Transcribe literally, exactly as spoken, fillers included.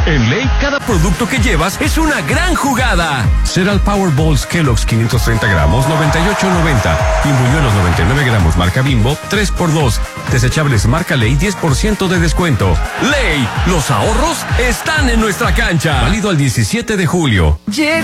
En Ley, cada producto que llevas es una gran jugada. Cereal Powerballs Kellogg's quinientos treinta gramos, noventa y ocho noventa. Pimbuñuelos noventa y nueve gramos, marca Bimbo, tres por dos. Desechables marca Ley, diez por ciento de descuento. Ley, los ahorros están en nuestra cancha. Válido al diecisiete de julio.